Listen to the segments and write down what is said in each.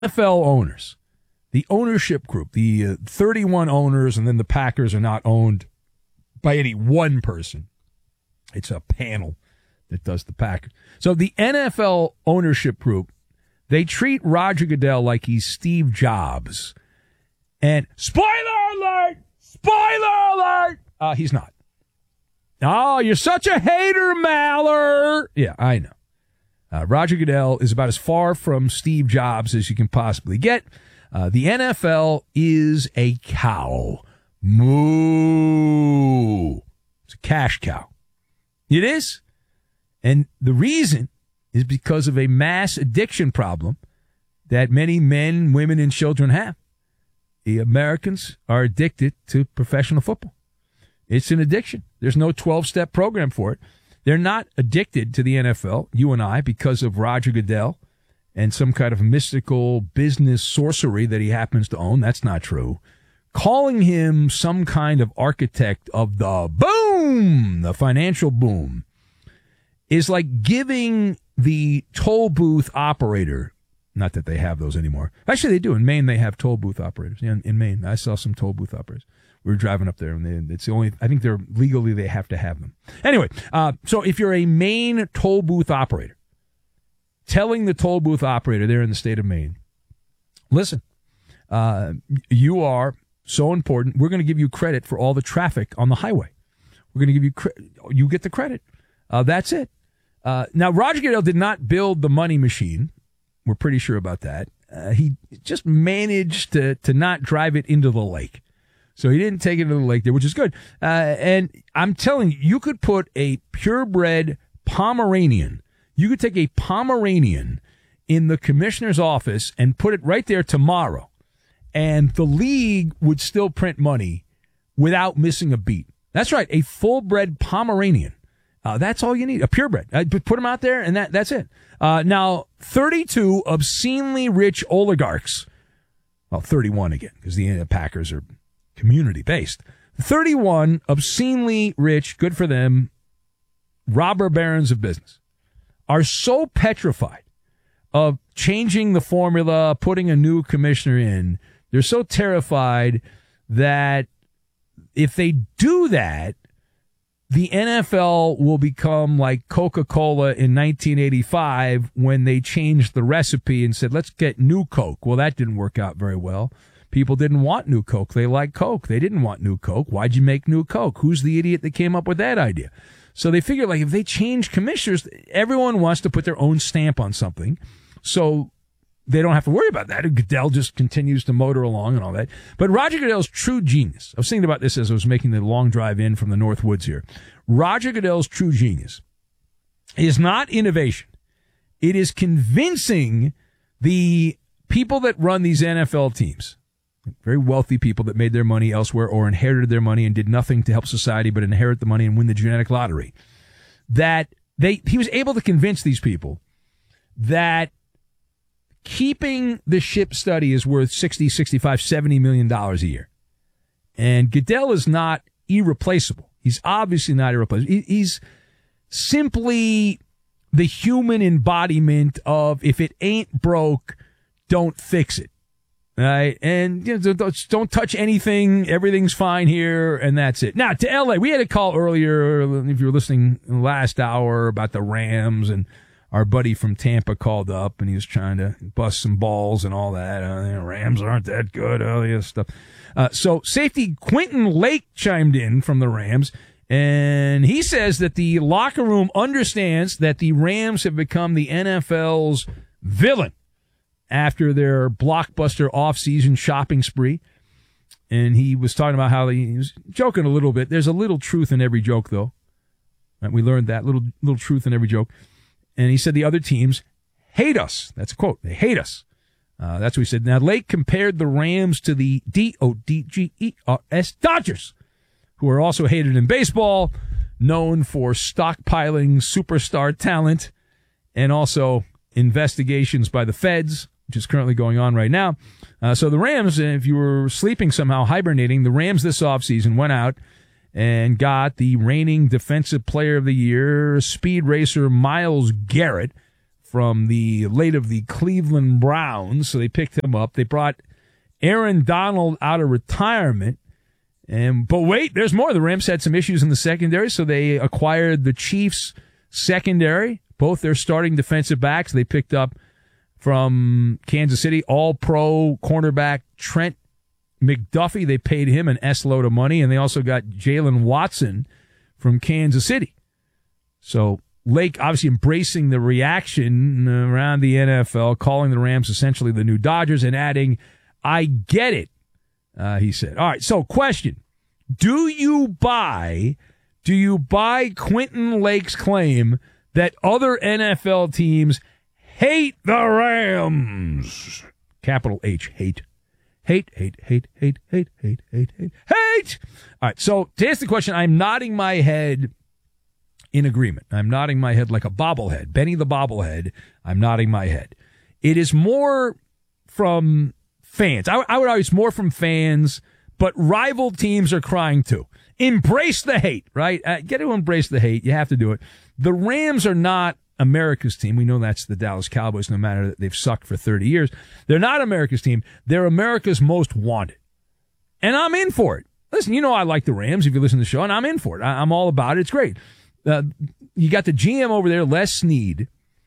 NFL owners, the ownership group, the 31 owners, and then the Packers are not owned by any one person. It's a panel that does the Packers. So the NFL ownership group, they treat Roger Goodell like he's Steve Jobs. And spoiler alert! Spoiler alert! He's not. Oh, you're such a hater, Maller. Yeah, I know. Roger Goodell is about as far from Steve Jobs as you can possibly get. The NFL is a cow. Moo. It's a cash cow. It is. And the reason is because of a mass addiction problem that many men, women, and children have. The Americans are addicted to professional football. It's an addiction. There's no 12-step program for it. They're not addicted to the NFL, you and I, because of Roger Goodell and some kind of mystical business sorcery that he happens to own. That's not true. Calling him some kind of architect of the boom, the financial boom, is like giving the toll booth operator, not that they have those anymore. Actually, they do. In Maine, they have toll booth operators. Yeah, in Maine, I saw some toll booth operators. We were driving up there, and it's the only, I think they're legally, they have to have them. Anyway, so if you're a Maine toll booth operator, telling the toll booth operator there in the state of Maine, listen, you are so important, we're going to give you credit for all the traffic on the highway. We're going to give you you get the credit. That's it. Now, Roger Goodell did not build the money machine. We're pretty sure about that. He just managed to not drive it into the lake. So he didn't take it to the lake there, which is good. And I'm telling you, you could put a purebred Pomeranian. You could take a Pomeranian in the commissioner's office and put it right there tomorrow. And the league would still print money without missing a beat. That's right. A full-bred Pomeranian. That's all you need. A purebred. Put them out there and that's it. Now, 32 obscenely rich oligarchs. Well, 31 again, because the Packers are community-based. 31 obscenely rich, good for them, robber barons of business are so petrified of changing the formula, putting a new commissioner in. They're so terrified that if they do that, the NFL will become like Coca-Cola in 1985 when they changed the recipe and said, let's get new Coke. Well, that didn't work out very well. People didn't want new Coke. They liked Coke. They didn't want new Coke. Why'd you make new Coke? Who's the idiot that came up with that idea? So they figured, like, if they change commissioners, everyone wants to put their own stamp on something. So they don't have to worry about that. Goodell just continues to motor along and all that. But Roger Goodell's true genius, I was thinking about this as I was making the long drive in from the North Woods here. Roger Goodell's true genius is not innovation. It is convincing the people that run these NFL teams, very wealthy people that made their money elsewhere or inherited their money and did nothing to help society but inherit the money and win the genetic lottery, that he was able to convince these people that keeping the ship study is worth $60, $65, $70 million a year. And Goodell is not irreplaceable. He's obviously not irreplaceable. He's simply the human embodiment of if it ain't broke, don't fix it. Right? And don't touch anything. Everything's fine here, and that's it. Now, to L.A., we had a call earlier, if you were listening last hour, about the Rams, and our buddy from Tampa called up, and he was trying to bust some balls and all that. Rams aren't that good, all this stuff. So safety Quentin Lake chimed in from the Rams, and he says that the locker room understands that the Rams have become the NFL's villain after their blockbuster off-season shopping spree. And he was talking about how he was joking a little bit. There's a little truth in every joke, though. Right? We learned that, little truth in every joke. And he said the other teams hate us. That's a quote. They hate us. That's what he said. Now, Lake compared the Rams to the Dodgers, Dodgers, who are also hated in baseball, known for stockpiling superstar talent and also investigations by the feds, which is currently going on right now. So the Rams, if you were sleeping somehow, hibernating, the Rams this offseason went out and got the reigning Defensive Player of the Year, speed racer Myles Garrett, from the late of the Cleveland Browns, so they picked him up. They brought Aaron Donald out of retirement. But wait, there's more. The Rams had some issues in the secondary, so they acquired the Chiefs' secondary, both their starting defensive backs. They picked up from Kansas City all-pro cornerback Trent McDuffie. They paid him an S-load of money, and they also got Jalen Watson from Kansas City. So Lake obviously embracing the reaction around the NFL, calling the Rams essentially the new Dodgers and adding, "I get it," he said. All right, so question. Do you buy Quentin Lake's claim that other NFL teams hate the Rams? Capital H, hate. Hate. All right, so to answer the question, I'm nodding my head in agreement. I'm nodding my head like a bobblehead. Benny the bobblehead, I'm nodding my head. It is more from fans. I would argue it's more from fans, but rival teams are crying too. Embrace the hate, right? Get to embrace the hate. You have to do it. The Rams are not America's team. We know that's the Dallas Cowboys, no matter that they've sucked for 30 years. They're not America's team. They're America's most wanted. And I'm in for it. Listen, you know I like the Rams if you listen to the show, and I'm in for it. I'm all about it. It's great. You got the GM over there, Les Snead,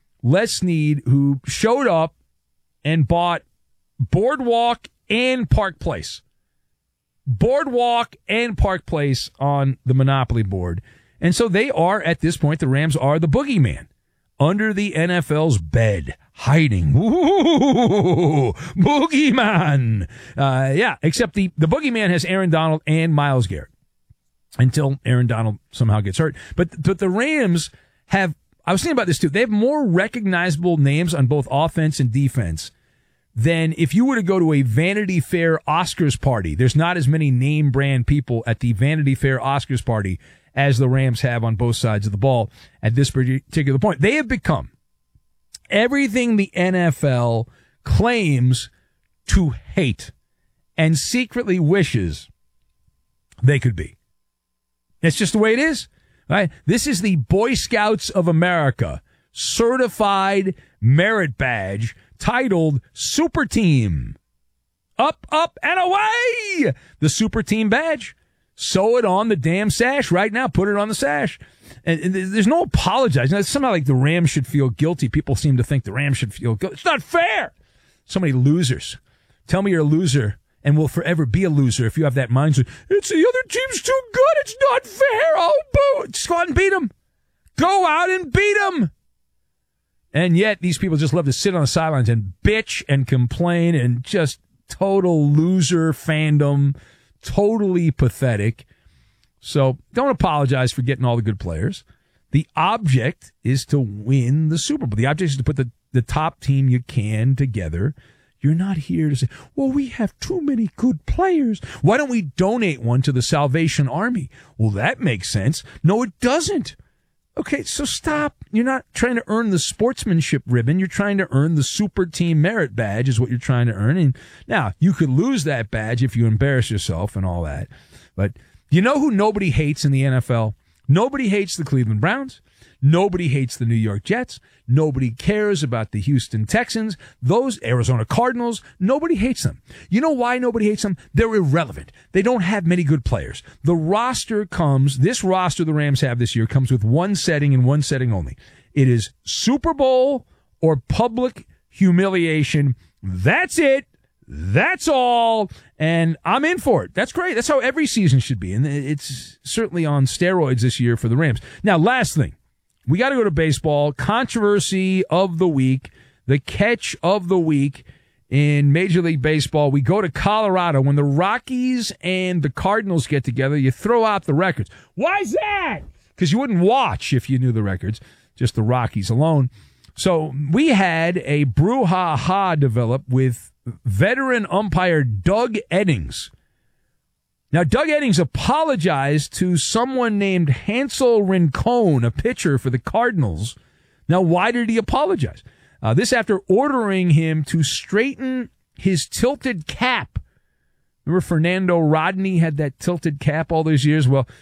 who showed up and bought Boardwalk and Park Place. Boardwalk and Park Place on the Monopoly board. And so they are, at this point, the Rams are the boogeyman under the NFL's bed, hiding. Ooh, boogeyman. Except the boogeyman has Aaron Donald and Myles Garrett until Aaron Donald somehow gets hurt. But the Rams have, I was thinking about this too, they have more recognizable names on both offense and defense than if you were to go to a Vanity Fair Oscars party. There's not as many name brand people at the Vanity Fair Oscars party as the Rams have on both sides of the ball at this particular point. They have become everything the NFL claims to hate and secretly wishes they could be. That's just the way it is, right? This is the Boy Scouts of America certified merit badge titled Super Team. Up, and away! The Super Team badge. Sew it on the damn sash right now. Put it on the sash. And there's no apologizing. It's somehow like the Rams should feel guilty. People seem to think the Rams should feel guilty. It's not fair. So many losers. Tell me you're a loser and will forever be a loser if you have that mindset. It's the other team's too good. It's not fair. Oh, boo. Just go out and beat them. Go out and beat them. And yet these people just love to sit on the sidelines and bitch and complain and just total loser fandom. Totally pathetic. So don't apologize for getting all the good players. The object is to win the Super Bowl. The object is to put the top team you can together. You're not here to say, well, we have too many good players. Why don't we donate one to the Salvation Army? Well, that makes sense. No, it doesn't. Okay, so stop. You're not trying to earn the sportsmanship ribbon. You're trying to earn the Super Team Merit badge is what you're trying to earn. And now, you could lose that badge if you embarrass yourself and all that. But you know who nobody hates in the NFL? Nobody hates the Cleveland Browns. Nobody hates the New York Jets. Nobody cares about the Houston Texans. Those Arizona Cardinals, nobody hates them. You know why nobody hates them? They're irrelevant. They don't have many good players. This roster the Rams have this year comes with one setting and one setting only. It is Super Bowl or public humiliation. That's it. That's all. And I'm in for it. That's great. That's how every season should be. And it's certainly on steroids this year for the Rams. Now, last thing. We got to go to baseball. Controversy of the week. The catch of the week in Major League Baseball. We go to Colorado. When the Rockies and the Cardinals get together, you throw out the records. Why's that? Because you wouldn't watch if you knew the records. Just the Rockies alone. So we had a brouhaha develop with veteran umpire Doug Eddings. Now, Doug Eddings apologized to someone named Hansel Rincon, a pitcher for the Cardinals. Now, why did he apologize? This after ordering him to straighten his tilted cap. Remember Fernando Rodney had that tilted cap all those years? Well,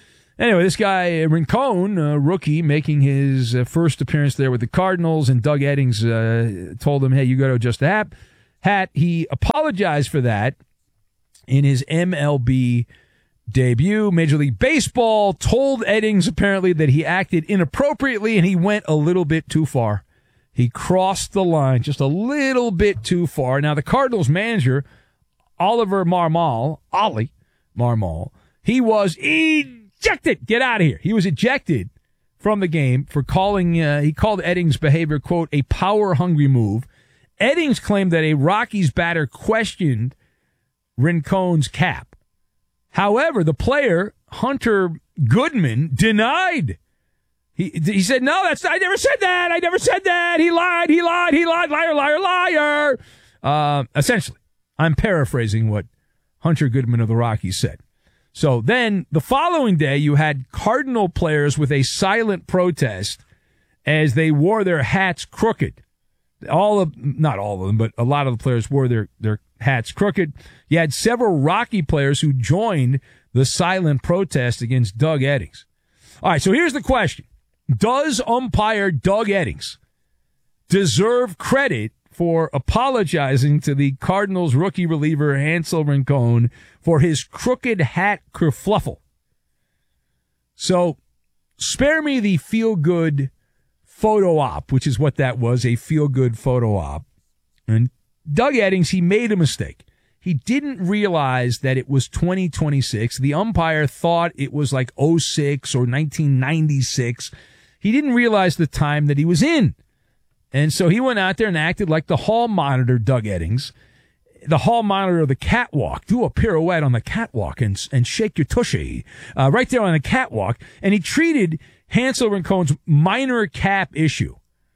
Anyway, this guy, Rincon, rookie, making his first appearance there with the Cardinals, and Doug Eddings told him, hey, you got to adjust the hat. He apologized for that in his MLB debut. Major League Baseball told Eddings apparently that he acted inappropriately and he went a little bit too far. He crossed the line just a little bit too far. Now, the Cardinals manager, Ollie Marmol, he was ejected. Get out of here. He was ejected from the game for calling, he called Eddings' behavior, quote, a power-hungry move. Eddings claimed that a Rockies batter questioned Rincon's cap. However, the player, Hunter Goodman, denied. He said, no, I never said that. He lied. Liar. Essentially, I'm paraphrasing what Hunter Goodman of the Rockies said. So then the following day, you had Cardinal players with a silent protest as they wore their hats crooked. Not all of them, but a lot of the players wore their hats crooked. You had several Rocky players who joined the silent protest against Doug Eddings. All right, so here's the question. Does umpire Doug Eddings deserve credit for apologizing to the Cardinals rookie reliever Hansel Rincon for his crooked hat kerfluffle? So spare me the feel-good photo op, which is what that was, a feel-good photo op. And Doug Eddings, he made a mistake. He didn't realize that it was 2026. The umpire thought it was like 06 or 1996. He didn't realize the time that he was in. And so he went out there and acted like the hall monitor, Doug Eddings, the hall monitor of the catwalk. Do a pirouette on the catwalk and shake your tushy right there on the catwalk. And he treated Hansel Rincon's minor cap issue.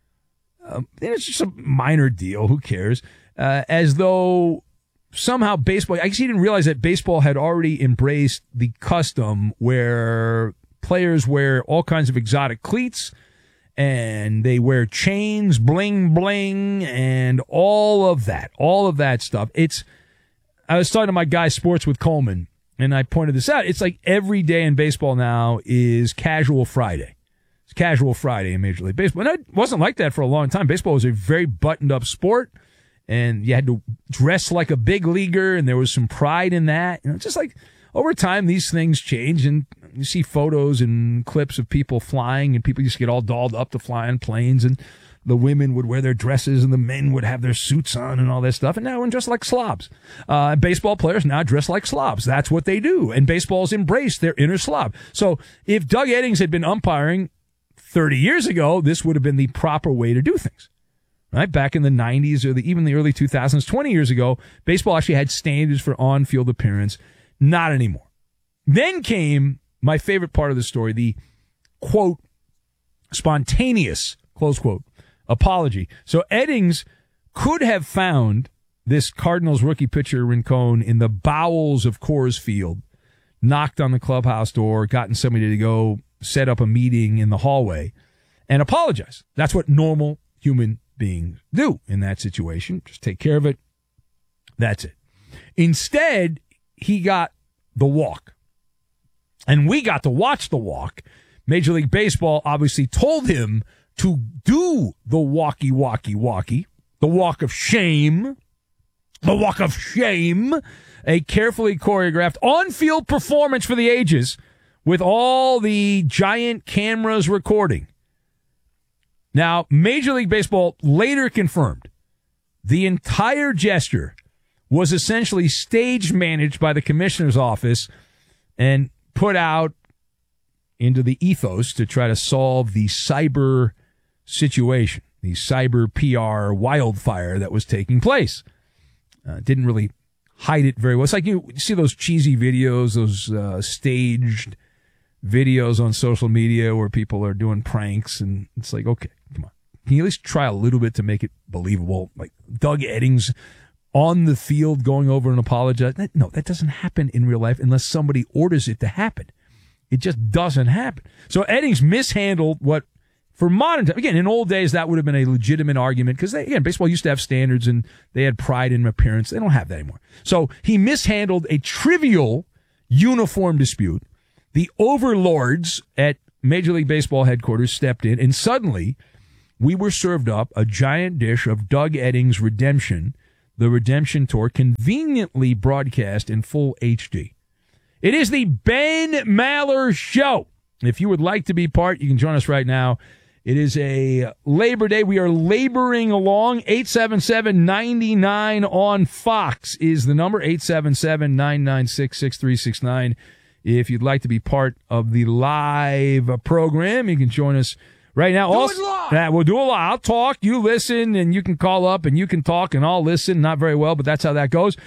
It's just a minor deal. Who cares? As though somehow baseball, I guess he didn't realize that baseball had already embraced the custom where players wear all kinds of exotic cleats and they wear chains, bling, bling, and all of that stuff. I was talking to my guy Sports with Coleman, and I pointed this out. It's like every day in baseball now is casual Friday. It's casual Friday in Major League Baseball. And it wasn't like that for a long time. Baseball was a very buttoned up sport, and you had to dress like a big leaguer, and there was some pride in that. Just like over time, these things change, and you see photos and clips of people flying, and people used to get all dolled up to fly on planes, and the women would wear their dresses, and the men would have their suits on and all that stuff, and now we're dressed like slobs. Baseball players now dress like slobs. That's what they do, and baseball's embraced their inner slob. So if Doug Eddings had been umpiring 30 years ago, this would have been the proper way to do things. Right? Back in the 90s or even the early 2000s, 20 years ago, baseball actually had standards for on-field appearance. Not anymore. Then came my favorite part of the story, the, quote, spontaneous, close quote, apology. So Eddings could have found this Cardinals rookie pitcher Rincon in the bowels of Coors Field, knocked on the clubhouse door, gotten somebody to go set up a meeting in the hallway, and apologize. That's what normal human beings do in that situation. Just take care of it. That's it. Instead, he got the walk. And we got to watch the walk. Major League Baseball obviously told him to do the walkie, the walk of shame, a carefully choreographed on-field performance for the ages with all the giant cameras recording. Now, Major League Baseball later confirmed the entire gesture was essentially stage managed by the commissioner's office and put out into the ethos to try to solve the cyber situation, the cyber PR wildfire that was taking place. Didn't really hide it very well. It's like you see those cheesy videos, those staged videos on social media where people are doing pranks, and it's like, okay, come on. Can you at least try a little bit to make it believable? Like Doug Eddings on the field going over and apologizing. No, that doesn't happen in real life unless somebody orders it to happen. It just doesn't happen. So Eddings mishandled what, for modern time, again, in old days, that would have been a legitimate argument because, again, baseball used to have standards and they had pride in appearance. They don't have that anymore. So he mishandled a trivial uniform dispute. the overlords at Major League Baseball headquarters stepped in, and suddenly we were served up a giant dish of Doug Eddings' Redemption, the Redemption Tour, conveniently broadcast in full HD. It is the Ben Maller Show. If you would like to be part, you can join us right now. It is a Labor Day. We are laboring along. 877-99 on Fox is the number. 877-996-6369. If you'd like to be part of the live program, you can join us right now. We'll do it live. I'll talk, you listen, and you can call up and you can talk and I'll listen. Not very well, but that's how that goes.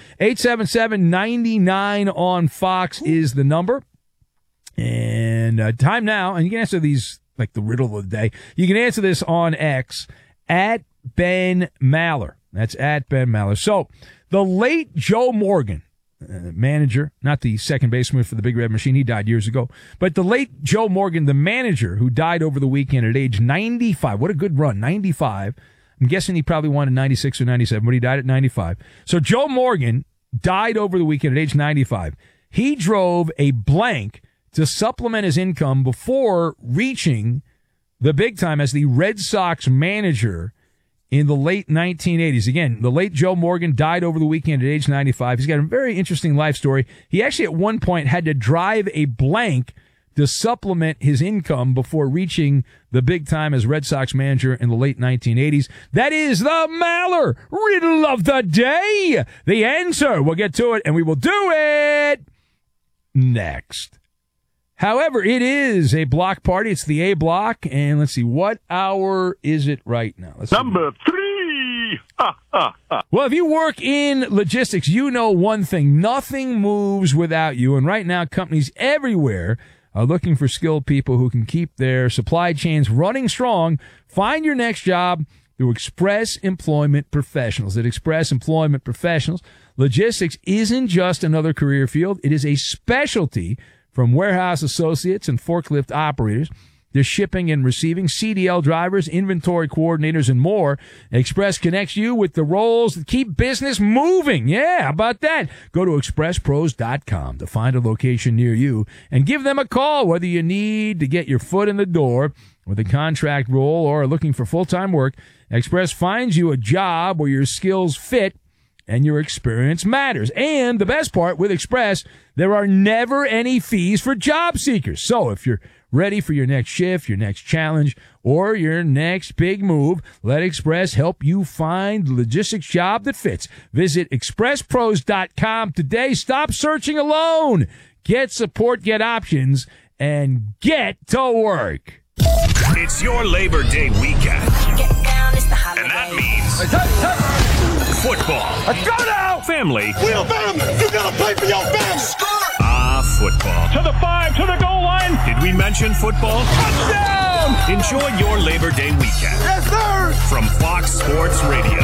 877-99 on Fox is the number. And time now, and you can answer these like the riddle of the day. You can answer this on X at Ben Maller. That's at Ben Maller. So the late Joe Morgan, manager, not the second baseman for the Big Red Machine. He died years ago. But the late Joe Morgan, the manager, who died over the weekend at age 95. What a good run, 95. I'm guessing he probably won in 96 or 97, but he died at 95. So Joe Morgan died over the weekend at age 95. He drove a blank to supplement his income before reaching the big time as the Red Sox manager in the late 1980s. Again, the late Joe Morgan died over the weekend at age 95. He's got a very interesting life story. He actually at one point had to drive a blank to supplement his income before reaching the big time as Red Sox manager in the late 1980s. That is the Maller Riddle of the Day. The answer. We'll get to it, and we will do it next. However, it is a block party. It's the A block. And let's see, what hour is it right now? Number 3. Well, if you work in logistics, you know one thing. Nothing moves without you. And right now, companies everywhere are looking for skilled people who can keep their supply chains running strong. Find your next job through Express Employment Professionals. At Express Employment Professionals, logistics isn't just another career field. It is a specialty. From warehouse associates and forklift operators to shipping and receiving, CDL drivers, inventory coordinators, and more, Express connects you with the roles that keep business moving. Yeah, how about that? Go to expresspros.com to find a location near you and give them a call, whether you need to get your foot in the door with a contract role or are looking for full-time work. Express finds you a job where your skills fit and your experience matters. And the best part, with Express, there are never any fees for job seekers. So if you're ready for your next shift, your next challenge, or your next big move, let Express help you find the logistics job that fits. Visit expresspros.com today. Stop searching alone. Get support, get options, and get to work. It's your Labor Day weekend. And that means football. Let's go now! Family. We're family! You gotta play for your family! Football. To the 5, to the goal line! Did we mention football? Touchdown! Enjoy your Labor Day weekend. Yes, sir! From Fox Sports Radio.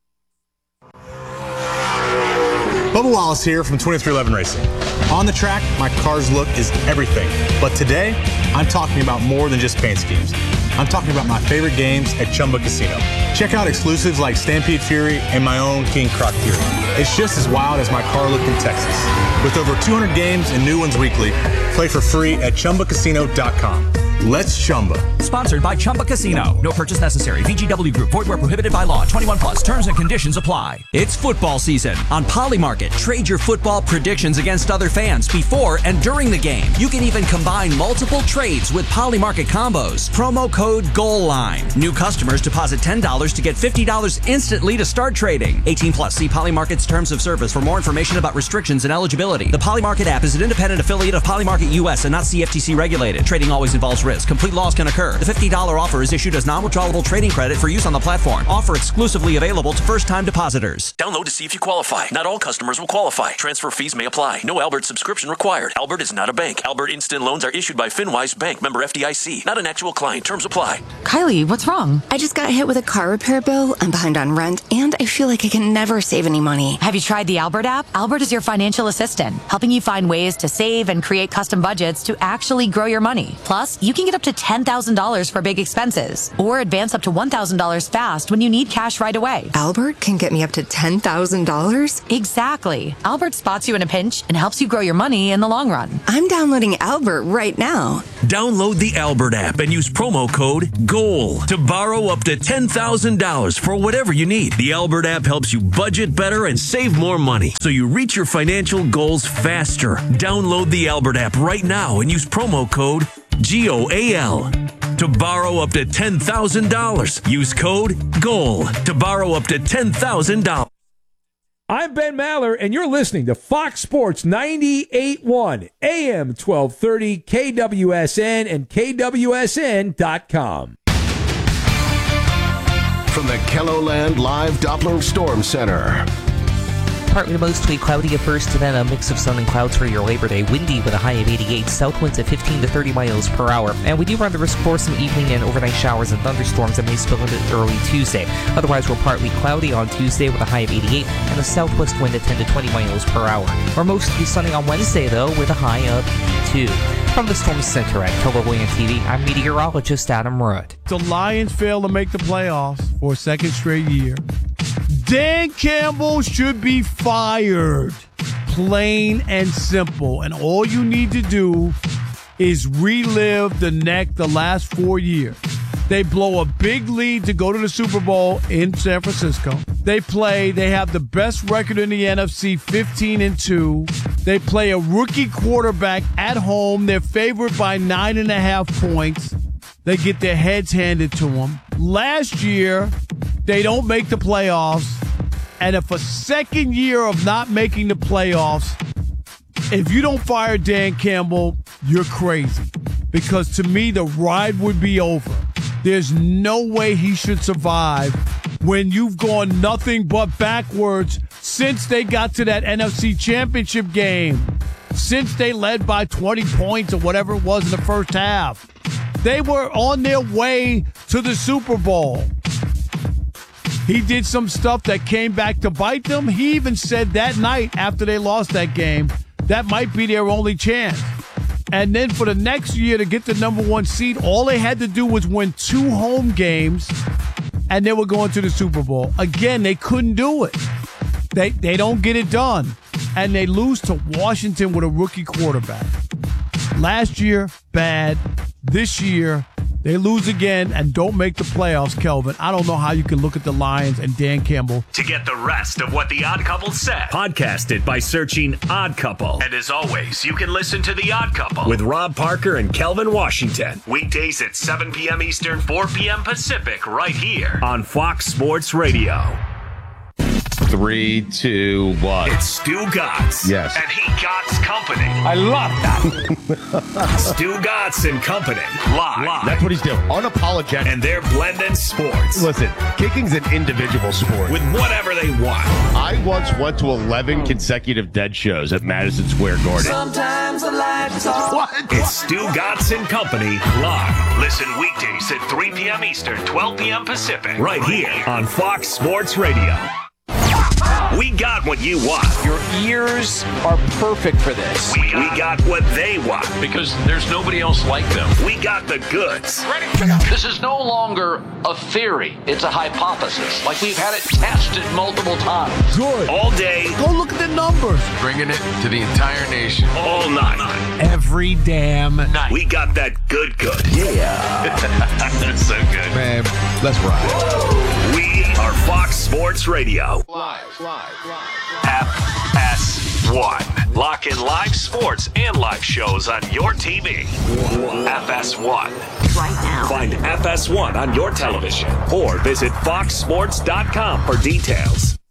Bubba Wallace here from 2311 Racing. On the track, my car's look is everything. But today, I'm talking about more than just paint schemes. I'm talking about my favorite games at Chumba Casino. Check out exclusives like Stampede Fury and my own King Croc Fury. It's just as wild as my car look in Texas. With over 200 games and new ones weekly, play for free at ChumbaCasino.com. Let's Chumba. Sponsored by Chumba Casino. No purchase necessary. VGW Group. Void where prohibited by law. 21 plus. Terms and conditions apply. It's football season on Polymarket. Trade your football predictions against other fans before and during the game. You can even combine multiple trades with Polymarket combos. Promo code GOALLINE. New customers deposit $10 to get $50 instantly to start trading. 18 plus. See Polymarket's terms of service for more information about restrictions and eligibility. The Polymarket app is an independent affiliate of Polymarket US and not CFTC regulated. Trading always involves risk. Complete loss can occur. The $50 offer is issued as non-withdrawable trading credit for use on the platform. Offer exclusively available to first-time depositors. Download to see if you qualify. Not all customers will qualify. Transfer fees may apply. No Albert subscription required. Albert is not a bank. Albert Instant Loans are issued by FinWise Bank, member FDIC. Not an actual client. Terms apply. Kylie, what's wrong? I just got hit with a car repair bill. I'm behind on rent, and I feel like I can never save any money. Have you tried the Albert app? Albert is your financial assistant, helping you find ways to save and create custom budgets to actually grow your money. Plus, you can can get up to $10,000 for big expenses, or advance up to $1,000 fast when you need cash right away. Albert can get me up to $10,000? Exactly. Albert spots you in a pinch and helps you grow your money in the long run. I'm downloading Albert right now. Download the Albert app and use promo code GOAL to borrow up to $10,000 for whatever you need. The Albert app helps you budget better and save more money so you reach your financial goals faster. Download the Albert app right now and use promo code GOAL to borrow up to $10,000. Use code GOAL to borrow up to $10,000. I'm Ben Maller, and you're listening to Fox Sports 98.1 AM 1230 KWSN and KWSN.com. From the KELOLAND Live Doppler Storm Center. Partly to mostly cloudy at first, and then a mix of sun and clouds for your Labor Day. Windy with a high of 88, south winds at 15 to 30 miles per hour. And we do run the risk for some evening and overnight showers and thunderstorms that may spill into early Tuesday. Otherwise, we're partly cloudy on Tuesday with a high of 88 and a southwest wind at 10 to 20 miles per hour. We're mostly sunny on Wednesday, though, with a high of 2. From the Storm Center at Keller Williams TV, I'm meteorologist Adam Rudd. The Lions fail to make the playoffs for a second straight year. Dan Campbell should be fired, plain and simple. And all you need to do is relive the last 4 years. They blow a big lead to go to the Super Bowl in San Francisco. They have the best record in the NFC, 15-2. They play a rookie quarterback at home. They're favored by 9.5 points. They get their heads handed to them. Last year, they don't make the playoffs. And if a second year of not making the playoffs, if you don't fire Dan Campbell, you're crazy. Because to me, the ride would be over. There's no way he should survive when you've gone nothing but backwards since they got to that NFC Championship game. Since they led by 20 points or whatever it was in the first half. They were on their way to the Super Bowl. He did some stuff that came back to bite them. He even said that night after they lost that game, that might be their only chance. And then for the next year to get the number 1 seed, all they had to do was win 2 home games, and they were going to the Super Bowl. Again, they couldn't do it. They don't get it done. And they lose to Washington with a rookie quarterback. Last year, bad. This year, they lose again and don't make the playoffs, Kelvin. I don't know how you can look at the Lions and Dan Campbell. To get the rest of what The Odd Couple said, podcast it by searching Odd Couple. And as always, you can listen to The Odd Couple with Rob Parker and Kelvin Washington. Weekdays at 7 p.m. Eastern, 4 p.m. Pacific, right here on Fox Sports Radio. 3, 2, 1. It's Stu Gotts. Yes. And he Gotts Company. I love that. Stu Gotts and Company. Live. That's what he's doing. Unapologetic. And they're blending sports. Listen, kicking's an individual sport. With whatever they want. I once went to 11 consecutive Dead shows at Madison Square Garden. Sometimes the lights off. What? It's Stu Gotts and Company live. Listen weekdays at 3 p.m. Eastern, 12 p.m. Pacific. Right here on Fox Sports Radio. We got what you want. Your ears are perfect for this. We got what they want. Because there's nobody else like them. We got the goods. This is no longer a theory. It's a hypothesis. Like we've had it tested multiple times. Good. All day. Go look at the numbers. Bringing it to the entire nation. All night. Every damn night. We got that good. Yeah. That's so good. Man, let's ride. We are Fox Sports Radio. Live. FS1. Lock in live sports and live shows on your TV. FS1. Right now. Find FS1 on your television or visit foxsports.com for details.